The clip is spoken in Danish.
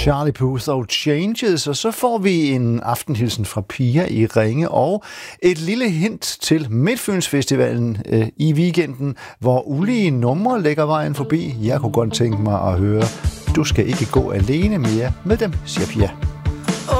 Charlie Puth og Changes, og så får vi en aftenhilsen fra Pia i Ringe og et lille hint til Midtfynsfestivalen i weekenden, hvor ulige numre lægger vejen forbi. Jeg kunne godt tænke mig at høre, du skal ikke gå alene mere med dem, siger Pia.